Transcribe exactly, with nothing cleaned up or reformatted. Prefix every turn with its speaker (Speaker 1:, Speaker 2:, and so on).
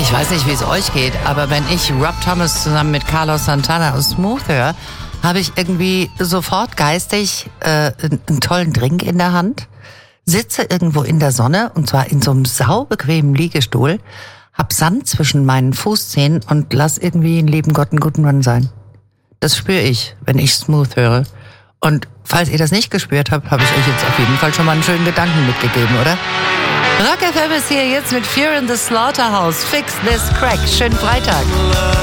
Speaker 1: Ich weiß nicht, wie es euch geht, aber wenn ich Rob Thomas zusammen mit Carlos Santana und Smooth höre, habe ich irgendwie sofort geistig äh, einen tollen Drink in der Hand, sitze irgendwo in der Sonne und zwar in so einem saubequemen Liegestuhl, hab Sand zwischen meinen Fußzehen und lass irgendwie den lieben Gott einen guten Mann sein. Das spüre ich, wenn ich Smooth höre. Und falls ihr das nicht gespürt habt, habe ich euch jetzt auf jeden Fall schon mal einen schönen Gedanken mitgegeben, oder? Rock F M ist hier jetzt mit Fear in the Slaughterhouse. Fix this crack. Schönen Freitag.